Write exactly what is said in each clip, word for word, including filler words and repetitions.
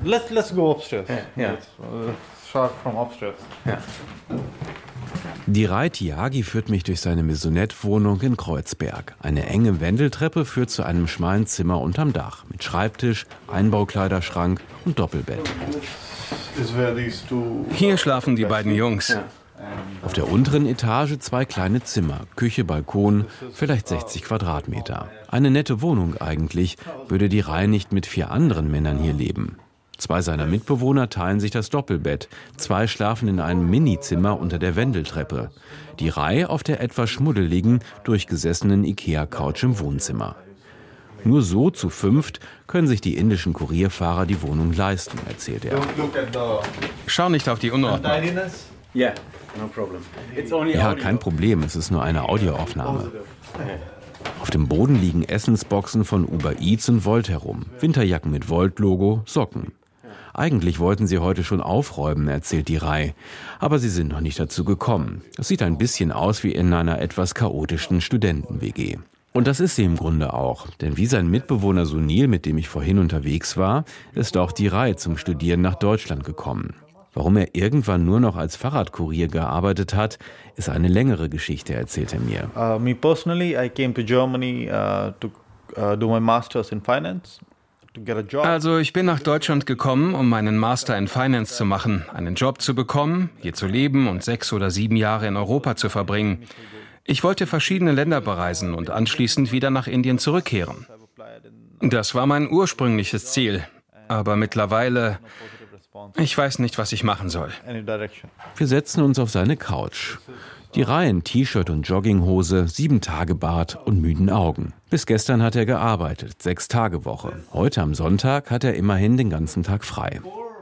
Let's let's go upstairs. Yeah. Let's, uh, start from upstairs. Ja. Diray Tyagi führt mich durch seine Maisonette-Wohnung in Kreuzberg. Eine enge Wendeltreppe führt zu einem schmalen Zimmer unterm Dach mit Schreibtisch, Einbaukleiderschrank und Doppelbett. Is where these two Hier schlafen die beiden Jungs. Auf der unteren Etage zwei kleine Zimmer, Küche, Balkon, vielleicht sechzig Quadratmeter. Eine nette Wohnung eigentlich, würde Diray nicht mit vier anderen Männern hier leben. Zwei seiner Mitbewohner teilen sich das Doppelbett. Zwei schlafen in einem Minizimmer unter der Wendeltreppe. Diray auf der etwas schmuddeligen, durchgesessenen Ikea-Couch im Wohnzimmer. Nur so zu fünft können sich die indischen Kurierfahrer die Wohnung leisten, erzählt er. Schau nicht auf die Unordnung. Yeah, no problem. It's only Ja, audio. kein Problem, es ist nur eine Audioaufnahme. Auf dem Boden liegen Essensboxen von Uber Eats und Volt herum. Winterjacken mit Volt-Logo, Socken. Eigentlich wollten sie heute schon aufräumen, erzählt Diray. Aber sie sind noch nicht dazu gekommen. Es sieht ein bisschen aus wie in einer etwas chaotischen Studenten-W G. Und das ist sie im Grunde auch. Denn wie sein Mitbewohner Sunil, mit dem ich vorhin unterwegs war, ist auch Diray zum Studieren nach Deutschland gekommen. Warum er irgendwann nur noch als Fahrradkurier gearbeitet hat, ist eine längere Geschichte, erzählt er mir. Uh, me personally, I came to Germany uh, to uh, do my masters in finance. To get a job. Also ich bin nach Deutschland gekommen, um meinen Master in Finance zu machen, einen Job zu bekommen, hier zu leben und sechs oder sieben Jahre in Europa zu verbringen. Ich wollte verschiedene Länder bereisen und anschließend wieder nach Indien zurückkehren. Das war mein ursprüngliches Ziel, aber mittlerweile, ich weiß nicht, was ich machen soll. Any direction. Wir setzen uns auf seine Couch. Diray in T-Shirt und Jogginghose, sieben Tage Bart und müden Augen. Bis gestern hat er gearbeitet, sechs Tage Woche. Heute am Sonntag hat er immerhin den ganzen Tag frei.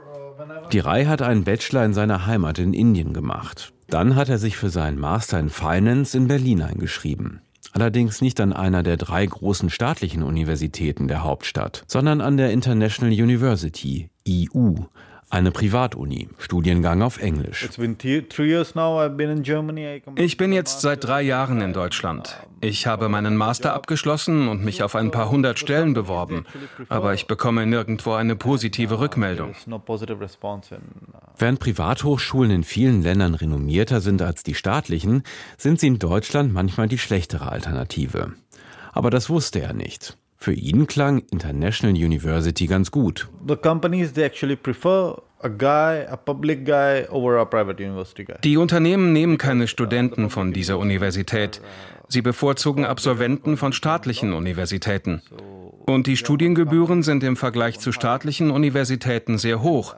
Diray hat einen Bachelor in seiner Heimat in Indien gemacht. Dann hat er sich für seinen Master in Finance in Berlin eingeschrieben. Allerdings nicht an einer der drei großen staatlichen Universitäten der Hauptstadt, sondern an der International University, I U, eine Privatuni, Studiengang auf Englisch. It's been th- three years now I've been in Germany. I come- Ich bin jetzt seit drei Jahren in Deutschland. Ich habe meinen Master abgeschlossen und mich auf ein paar hundert Stellen beworben. Aber ich bekomme nirgendwo eine positive Rückmeldung. There's no positive response. And, uh, Während Privathochschulen in vielen Ländern renommierter sind als die staatlichen, sind sie in Deutschland manchmal die schlechtere Alternative. Aber das wusste er nicht. Für ihn klang International University ganz gut. the companies, they actually prefer a guy, a public guy over a private university guy. Die Unternehmen nehmen keine Studenten von dieser Universität. Sie bevorzugen Absolventen von staatlichen Universitäten. Und die Studiengebühren sind im Vergleich zu staatlichen Universitäten sehr hoch.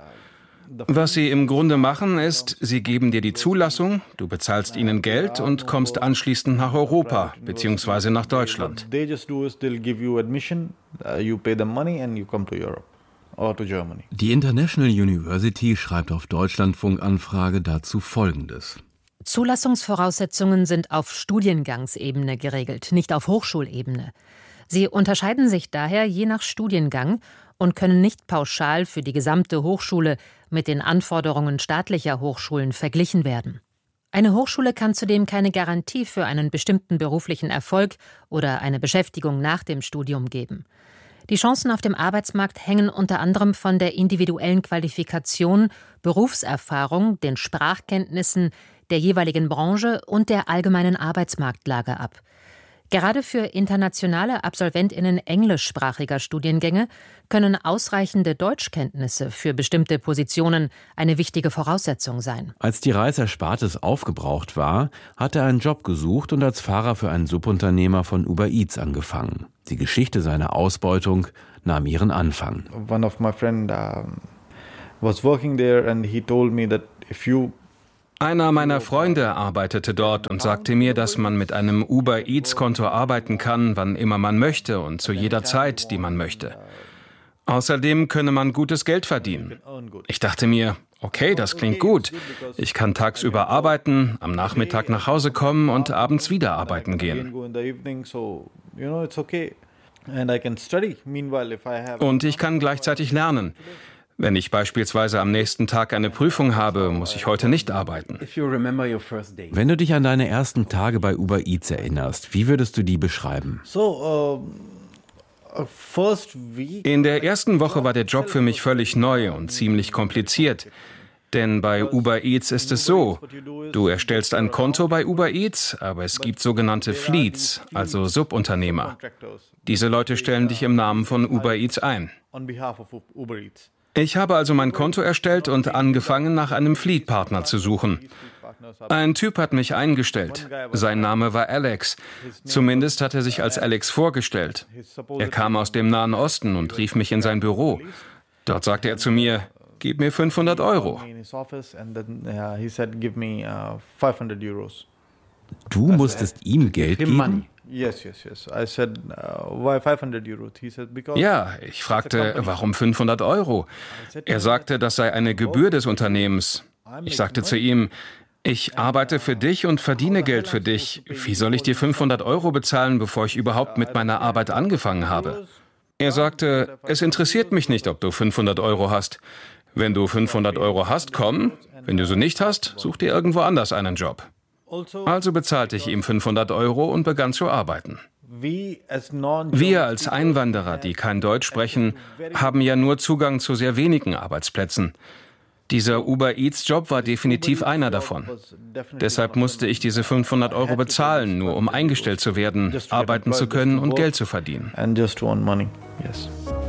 Was sie im Grunde machen, ist, sie geben dir die Zulassung, du bezahlst ihnen Geld und kommst anschließend nach Europa bzw. nach Deutschland. What they just do is they'll give you admission, uh, you pay them money and you come to Europe or to Germany. Die International University schreibt auf Deutschlandfunk-Anfrage dazu Folgendes. Zulassungsvoraussetzungen sind auf Studiengangsebene geregelt, nicht auf Hochschulebene. Sie unterscheiden sich daher je nach Studiengang und können nicht pauschal für die gesamte Hochschule mit den Anforderungen staatlicher Hochschulen verglichen werden. Eine Hochschule kann zudem keine Garantie für einen bestimmten beruflichen Erfolg oder eine Beschäftigung nach dem Studium geben. Die Chancen auf dem Arbeitsmarkt hängen unter anderem von der individuellen Qualifikation, Berufserfahrung, den Sprachkenntnissen der jeweiligen Branche und der allgemeinen Arbeitsmarktlage ab. Gerade für internationale AbsolventInnen englischsprachiger Studiengänge können ausreichende Deutschkenntnisse für bestimmte Positionen eine wichtige Voraussetzung sein. Als die Reiserspartes aufgebraucht war, hat er einen Job gesucht und als Fahrer für einen Subunternehmer von Uber Eats angefangen. Die Geschichte seiner Ausbeutung nahm ihren Anfang. One of my friend um, was working there and he told me that if you Einer meiner Freunde arbeitete dort und sagte mir, dass man mit einem Uber Eats-Konto arbeiten kann, wann immer man möchte und zu jeder Zeit, die man möchte. Außerdem könne man gutes Geld verdienen. Ich dachte mir, okay, das klingt gut. Ich kann tagsüber arbeiten, am Nachmittag nach Hause kommen und abends wieder arbeiten gehen. Und ich kann gleichzeitig lernen. Wenn ich beispielsweise am nächsten Tag eine Prüfung habe, muss ich heute nicht arbeiten. Wenn du dich an deine ersten Tage bei Uber Eats erinnerst, wie würdest du die beschreiben? So, uh, In der ersten Woche war der Job für mich völlig neu und ziemlich kompliziert. Denn bei Uber Eats ist es so, du erstellst ein Konto bei Uber Eats, aber es gibt sogenannte Fleets, also Subunternehmer. Diese Leute stellen dich im Namen von Uber Eats ein. Ich habe also mein Konto erstellt und angefangen, nach einem Fleet-Partner zu suchen. Ein Typ hat mich eingestellt. Sein Name war Alex. Zumindest hat er sich als Alex vorgestellt. Er kam aus dem Nahen Osten und rief mich in sein Büro. Dort sagte er zu mir, gib mir fünfhundert Euro. Du musstest ihm Geld geben? Ja, ich fragte, warum fünfhundert Euro? Er sagte, das sei eine Gebühr des Unternehmens. Ich sagte zu ihm, ich arbeite für dich und verdiene Geld für dich. Wie soll ich dir fünfhundert Euro bezahlen, bevor ich überhaupt mit meiner Arbeit angefangen habe? Er sagte, es interessiert mich nicht, ob du fünfhundert Euro hast. Wenn du fünfhundert Euro hast, komm. Wenn du sie nicht hast, such dir irgendwo anders einen Job. Also bezahlte ich ihm fünfhundert Euro und begann zu arbeiten. Wir als Einwanderer, die kein Deutsch sprechen, haben ja nur Zugang zu sehr wenigen Arbeitsplätzen. Dieser Uber Eats Job war definitiv einer davon. Deshalb musste ich diese fünfhundert Euro bezahlen, nur um eingestellt zu werden, arbeiten zu können und Geld zu verdienen. And just to earn money. Yes.